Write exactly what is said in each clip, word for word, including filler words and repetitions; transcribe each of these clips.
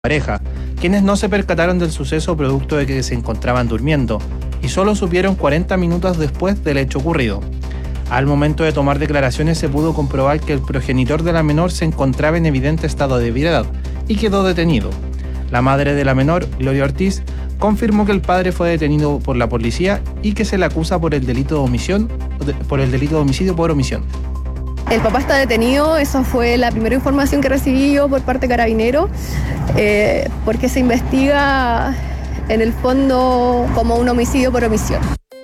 pareja, quienes no se percataron del suceso producto de que se encontraban durmiendo y solo supieron cuarenta minutos después del hecho ocurrido. Al momento de tomar declaraciones se pudo comprobar que el progenitor de la menor se encontraba en evidente estado de ebriedad y quedó detenido. La madre de la menor, Gloria Ortiz, confirmó que el padre fue detenido por la policía y que se le acusa por el delito de omisión, por el delito de homicidio por omisión. El papá está detenido, esa fue la primera información que recibí yo por parte de Carabineros, eh, porque se investiga en el fondo como un homicidio por omisión.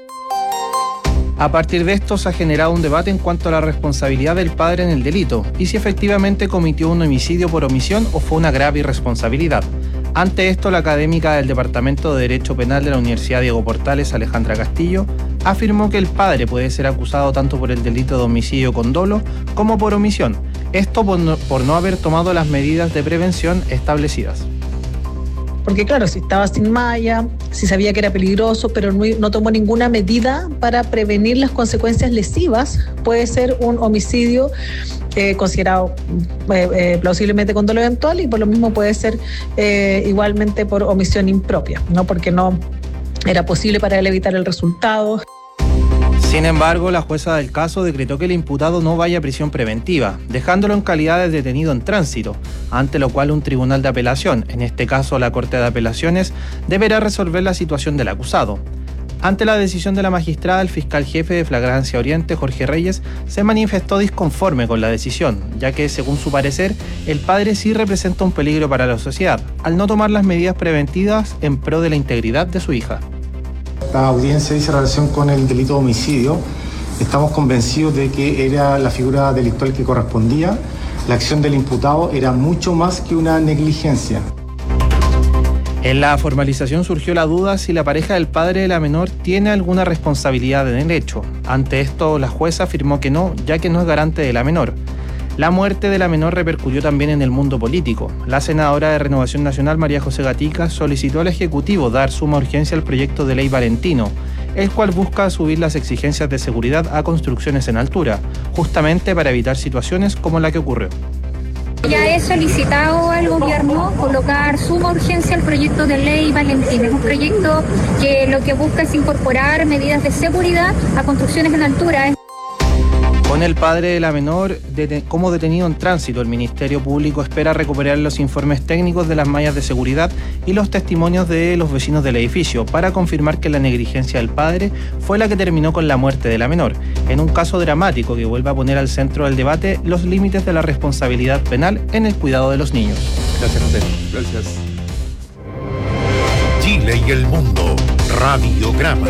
A partir de esto se ha generado un debate en cuanto a la responsabilidad del padre en el delito y si efectivamente cometió un homicidio por omisión o fue una grave irresponsabilidad. Ante esto, la académica del Departamento de Derecho Penal de la Universidad Diego Portales, Alejandra Castillo, afirmó que el padre puede ser acusado tanto por el delito de homicidio con dolo como por omisión, esto por no, por no haber tomado las medidas de prevención establecidas. Porque claro, si estaba sin malla, si sabía que era peligroso, pero no, no tomó ninguna medida para prevenir las consecuencias lesivas, puede ser un homicidio eh, considerado eh, eh, plausiblemente con dolo eventual y por lo mismo puede ser eh, igualmente por omisión impropia, ¿no? Porque no era posible para él evitar el resultado. Sin embargo, la jueza del caso decretó que el imputado no vaya a prisión preventiva, dejándolo en calidad de detenido en tránsito, ante lo cual un tribunal de apelación, en este caso la Corte de Apelaciones, deberá resolver la situación del acusado. Ante la decisión de la magistrada, el fiscal jefe de Flagrancia Oriente, Jorge Reyes, se manifestó disconforme con la decisión, ya que, según su parecer, el padre sí representa un peligro para la sociedad, al no tomar las medidas preventivas en pro de la integridad de su hija. La audiencia dice relación con el delito de homicidio. Estamos convencidos de que era la figura delictual que correspondía. La acción del imputado era mucho más que una negligencia. En la formalización surgió la duda si la pareja del padre de la menor tiene alguna responsabilidad en el hecho. Ante esto, la jueza afirmó que no, ya que no es garante de la menor. La muerte de la menor repercutió también en el mundo político. La senadora de Renovación Nacional, María José Gatica, solicitó al Ejecutivo dar suma urgencia al proyecto de ley Valentino, el cual busca subir las exigencias de seguridad a construcciones en altura, justamente para evitar situaciones como la que ocurrió. Ya he solicitado al gobierno colocar suma urgencia al proyecto de ley Valentino. Es un proyecto que lo que busca es incorporar medidas de seguridad a construcciones en altura. Con el padre de la menor deten- como detenido en tránsito, el Ministerio Público espera recuperar los informes técnicos de las mallas de seguridad y los testimonios de los vecinos del edificio para confirmar que la negligencia del padre fue la que terminó con la muerte de la menor, en un caso dramático que vuelve a poner al centro del debate los límites de la responsabilidad penal en el cuidado de los niños. Gracias, José. Gracias. Chile y el mundo. Radiograma.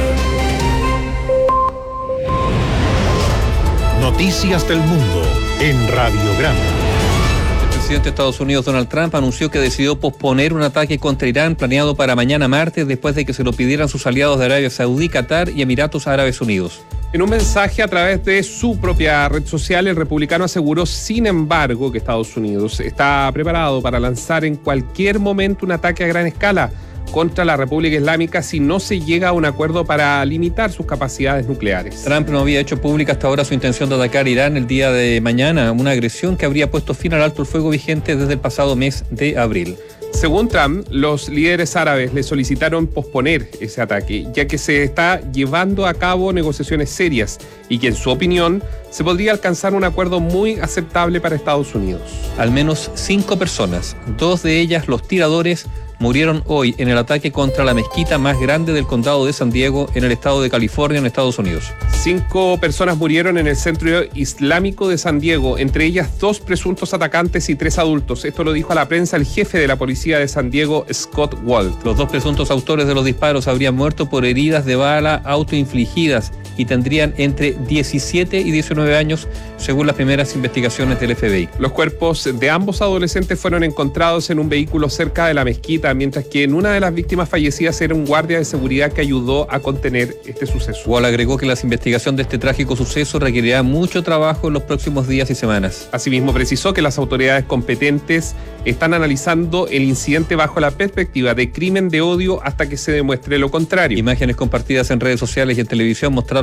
Noticias del mundo en Radiograma. El presidente de Estados Unidos, Donald Trump, anunció que decidió posponer un ataque contra Irán planeado para mañana martes después de que se lo pidieran sus aliados de Arabia Saudí, Qatar y Emiratos Árabes Unidos. En un mensaje a través de su propia red social, el republicano aseguró, sin embargo, que Estados Unidos está preparado para lanzar en cualquier momento un ataque a gran escala contra la República Islámica si no se llega a un acuerdo para limitar sus capacidades nucleares. Trump no había hecho pública hasta ahora su intención de atacar Irán el día de mañana, una agresión que habría puesto fin al alto el fuego vigente desde el pasado mes de abril. Según Trump, los líderes árabes le solicitaron posponer ese ataque, ya que se está llevando a cabo negociaciones serias y que, en su opinión, se podría alcanzar un acuerdo muy aceptable para Estados Unidos. Al menos cinco personas, dos de ellas los tiradores, murieron hoy en el ataque contra la mezquita más grande del condado de San Diego, en el estado de California, en Estados Unidos. Cinco personas murieron en el centro islámico de San Diego, entre ellas dos presuntos atacantes y tres adultos. Esto lo dijo a la prensa el jefe de la policía de San Diego, Scott Walt. Los dos presuntos autores de los disparos habrían muerto por heridas de bala autoinfligidas y tendrían entre diecisiete y diecinueve años, según las primeras investigaciones del F B I. Los cuerpos de ambos adolescentes fueron encontrados en un vehículo cerca de la mezquita, mientras que en una de las víctimas fallecidas era un guardia de seguridad que ayudó a contener este suceso. Wall agregó que la investigación de este trágico suceso requerirá mucho trabajo en los próximos días y semanas. Asimismo, precisó que las autoridades competentes están analizando el incidente bajo la perspectiva de crimen de odio hasta que se demuestre lo contrario. Imágenes compartidas en redes sociales y en televisión mostraron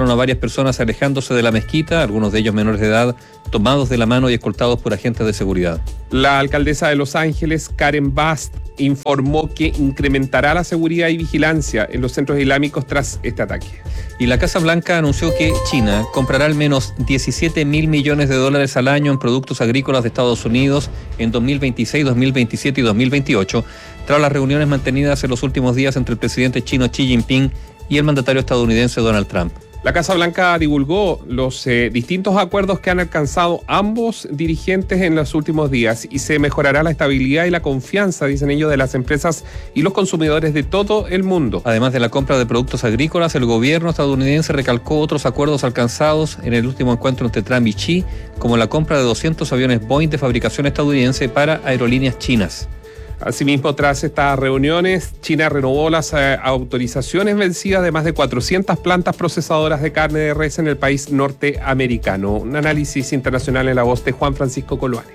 filmaron a varias personas alejándose de la mezquita, algunos de ellos menores de edad, tomados de la mano y escoltados por agentes de seguridad. La alcaldesa de Los Ángeles, Karen Bass, informó que incrementará la seguridad y vigilancia en los centros islámicos tras este ataque. Y la Casa Blanca anunció que China comprará al menos diecisiete mil millones de dólares al año en productos agrícolas de Estados Unidos en dos mil veintiséis, dos mil veintisiete y dos mil veintiocho, tras las reuniones mantenidas en los últimos días entre el presidente chino Xi Jinping y el mandatario estadounidense Donald Trump. La Casa Blanca divulgó los eh, distintos acuerdos que han alcanzado ambos dirigentes en los últimos días y se mejorará la estabilidad y la confianza, dicen ellos, de las empresas y los consumidores de todo el mundo. Además de la compra de productos agrícolas, el gobierno estadounidense recalcó otros acuerdos alcanzados en el último encuentro entre Trump y Xi, como la compra de doscientos aviones Boeing de fabricación estadounidense para aerolíneas chinas. Asimismo, tras estas reuniones, China renovó las eh, autorizaciones vencidas de más de cuatrocientas plantas procesadoras de carne de res en el país norteamericano. Un análisis internacional en la voz de Juan Francisco Coloane.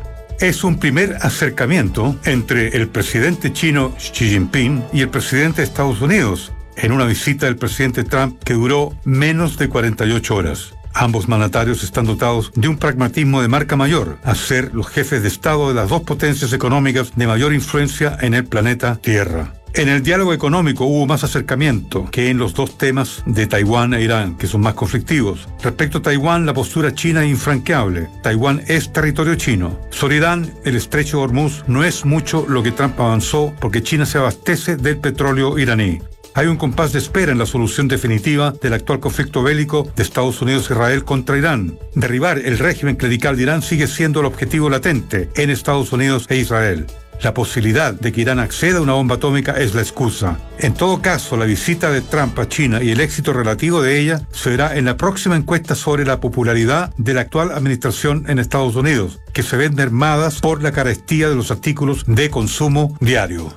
Es un primer acercamiento entre el presidente chino Xi Jinping y el presidente de Estados Unidos, en una visita del presidente Trump que duró menos de cuarenta y ocho horas. Ambos mandatarios están dotados de un pragmatismo de marca mayor, a ser los jefes de Estado de las dos potencias económicas de mayor influencia en el planeta Tierra. En el diálogo económico hubo más acercamiento que en los dos temas de Taiwán e Irán, que son más conflictivos. Respecto a Taiwán, la postura china es infranqueable. Taiwán es territorio chino. Sobre Irán, el estrecho de Hormuz no es mucho lo que Trump avanzó porque China se abastece del petróleo iraní. Hay un compás de espera en la solución definitiva del actual conflicto bélico de Estados Unidos e Israel contra Irán. Derribar el régimen clerical de Irán sigue siendo el objetivo latente en Estados Unidos e Israel. La posibilidad de que Irán acceda a una bomba atómica es la excusa. En todo caso, la visita de Trump a China y el éxito relativo de ella se verá en la próxima encuesta sobre la popularidad de la actual administración en Estados Unidos, que se ven mermadas por la carestía de los artículos de consumo diario.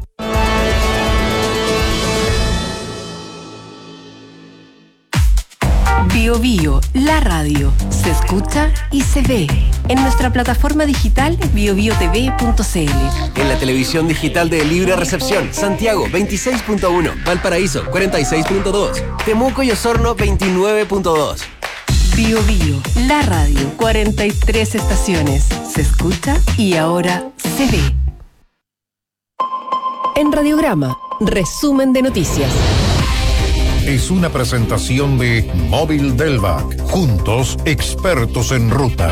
Bio Bio, la radio, se escucha y se ve en nuestra plataforma digital bio bio t v punto c l. En la televisión digital de Libre Recepción, Santiago veintiséis punto uno, Valparaíso cuarenta y seis punto dos, Temuco y Osorno veintinueve punto dos. Bio Bio, la radio, cuarenta y tres estaciones, se escucha y ahora se ve. En Radiograma, resumen de noticias. Es una presentación de Móvil Delvac. Juntos, expertos en ruta.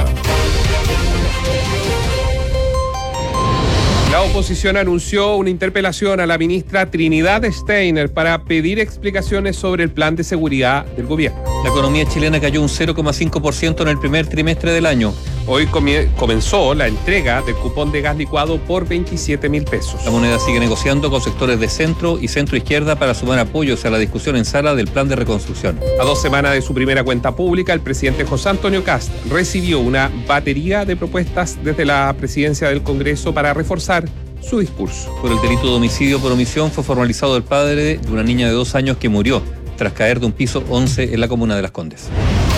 La oposición anunció una interpelación a la ministra Trinidad Steiner para pedir explicaciones sobre el plan de seguridad del gobierno. La economía chilena cayó un cero coma cinco por ciento en el primer trimestre del año. Hoy comie- comenzó la entrega del cupón de gas licuado por veintisiete mil pesos. La moneda sigue negociando con sectores de centro y centro izquierda para sumar apoyos a la discusión en sala del plan de reconstrucción. A dos semanas de su primera cuenta pública, el presidente José Antonio Kast recibió una batería de propuestas desde la presidencia del Congreso para reforzar su discurso. Por el delito de homicidio por omisión fue formalizado el padre de una niña de dos años que murió tras caer de un piso once en la comuna de Las Condes.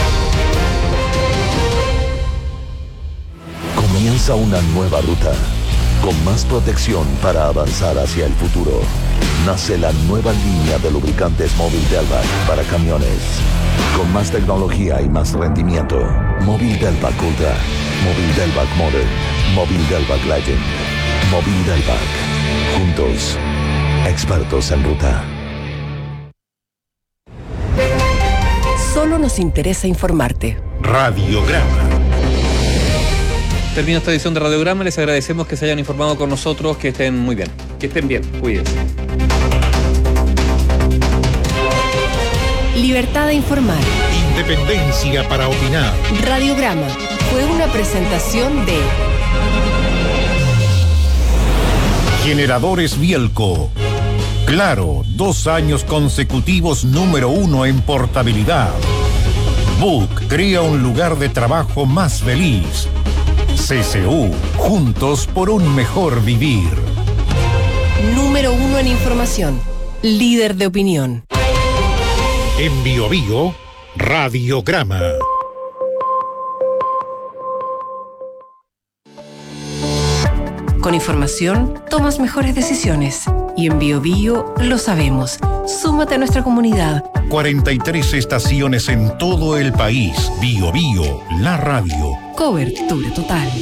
Comienza una nueva ruta, con más protección para avanzar hacia el futuro. Nace la nueva línea de lubricantes Móvil Delvac para camiones, con más tecnología y más rendimiento. Móvil Delvac Ultra, Móvil Delvac Modern, Móvil Delvac Legend, Móvil Delvac. Juntos, expertos en ruta. Solo nos interesa informarte. Radiograma. Termina esta edición de Radiograma. Les agradecemos que se hayan informado con nosotros. Que estén muy bien. Que estén bien. Cuídense. Libertad de informar. Independencia para opinar. Radiograma fue una presentación de Generadores Bielco. Claro, dos años consecutivos número uno en portabilidad. Book crea un lugar de trabajo más feliz. C C U, juntos por un mejor vivir. Número uno en información. Líder de opinión. En Bio Bio, Radiograma. Con información, tomas mejores decisiones. Y en Bio Bio lo sabemos. Súmate a nuestra comunidad. cuarenta y tres estaciones en todo el país. Bio Bio, la radio. Cobertura total.